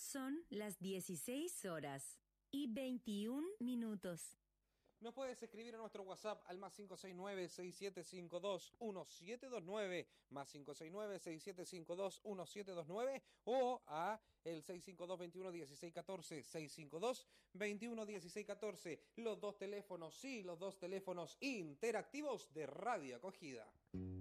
Son las 16 horas y 21 minutos. Nos puedes escribir a nuestro WhatsApp al más 569-6752-1729, más 569-6752-1729, o a el 652-211614, 652-211614, los dos teléfonos interactivos de Radio Acogida.